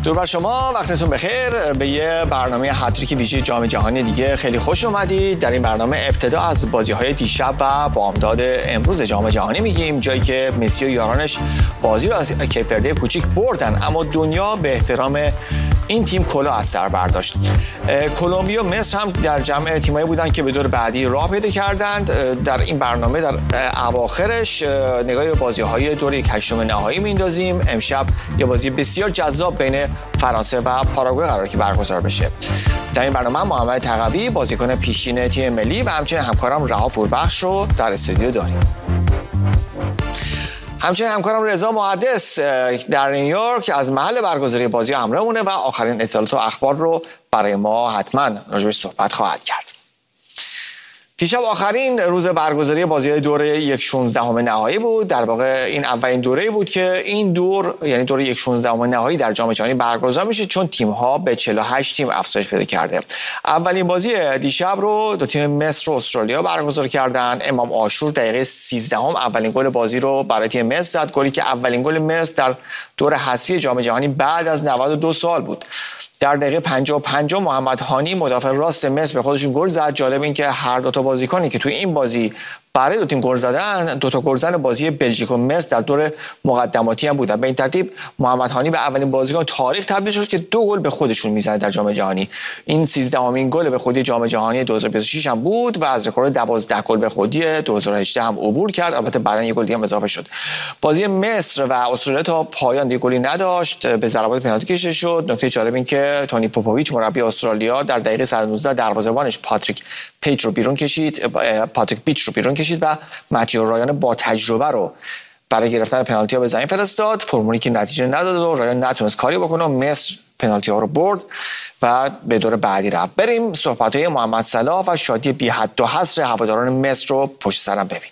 درود بر شما، وقتتون بخیر. به یه برنامه هتریک ویژه جام جهانی دیگه خیلی خوش اومدید. در این برنامه ابتدا از بازی‌های دیشب و بامداد امروز جام جهانی میگیم، جایی که مسی و یارانش بازی رو از کیپ ورده کوچیک بردن، اما دنیا به احترام این تیم کلاه از سر برداشت. کلمبیا و مصر هم در جمع تیمایی بودن که به دور بعدی راه پیدا کردند. در این برنامه در اواخرش نگاهی به بازی‌های دور 1/8 نهایی میندازیم. امشب یه بازی بسیار جذاب بین فرانسه و پاراگوئه قراره که برگزار بشه. در این برنامه محمد تقوی بازیکن پیشین تیم ملی و همچنین همکارم رها پوربخش رو در استودیو داریم. همچنین همکارم رضا محدث در نیویورک از محل برگزاری بازی همراهمونه و آخرین اطلاعات و اخبار رو برای ما حتما راجعش صحبت خواهد کرد. دیشب آخرین روز برگزاری بازی‌های دوره 1/16 نهایی بود. در واقع این اولین دوره‌ای بود که این دور، یعنی دوره 1/16 نهایی در جام جهانی برگزار میشه، چون تیم‌ها به 48 تیم افزایش پیدا کرده. اولین بازی دیشب رو دو تیم مصر و استرالیا برگزار کردن. امام عاشور دقیقه 13 اولین گل بازی رو برای تیم مصر زد، گلی که اولین گل مصر در دور حذفی جام جهانی بعد از 92 سال بود. در دقیقه 55 محمد هانی مدافع راست مصر به خودشون گل زد. جالب این که هر دو تا بازیکنی که توی این بازی برای دو تیم گل زدن، دو تا گلزن بازی بلژیک و مصر در دور مقدماتی هم بودن. به این ترتیب محمد هانی به اولین بازیکن تاریخ تبدیل شد که 2 گل به خودشون میزنه در جام جهانی. این 13مین گل به خودی جام جهانی 2026 هم بود و از رکورد 12 گل به خودی 2018 هم عبور کرد. البته بعداً یک گل دیگه هم اضافه شد. بازی مصر و استرالیا تا پایان دیگه گلی نداشت، به ضربات پنالتی کشیده شد. نکته جالب این که تونی پوپوویچ مربی استرالیا در دقیقه 119 دروازه‌بانش پاتریک پیچ رو بیرون کشید و ماتیو رایان با تجربه رو برای گرفتن پنالتی ها به زمین فرستاد. فرمولی که نتیجه نداد و رایان نتونست کاری بکنه و مصر پنالتی ها رو برد و به دور بعدی رفت. بریم صحبت های محمد صلاح و شادی بی حد و حصر هواداران مصر رو پشت سرم ببینیم.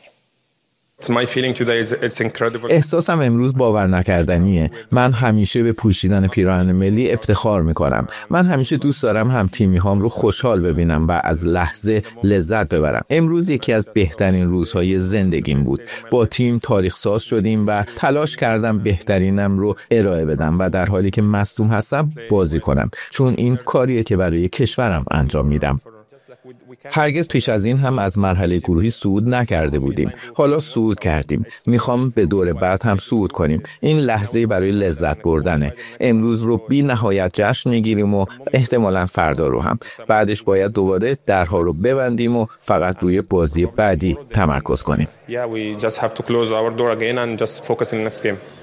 احساسم امروز باور نکردنیه. من همیشه به پوشیدن پیراهن ملی افتخار میکنم. من همیشه دوست دارم هم تیمی هام رو خوشحال ببینم و از لحظه لذت ببرم. امروز یکی از بهترین روزهای زندگیم بود. با تیم تاریخ ساز شدیم و تلاش کردم بهترینم رو ارائه بدم و در حالی که مصدوم هستم بازی کنم، چون این کاریه که برای کشورم انجام میدم. هرگز پیش از این هم از مرحله گروهی صعود نکرده بودیم. حالا صعود کردیم. میخوام به دور بعد هم صعود کنیم. این لحظه برای لذت بردنه. امروز رو بی نهایت جشن میگیریم و احتمالاً فردا رو هم. بعدش باید دوباره درها رو ببندیم و فقط روی بازی بعدی تمرکز کنیم. We just have to close our door again and just focus on the next game.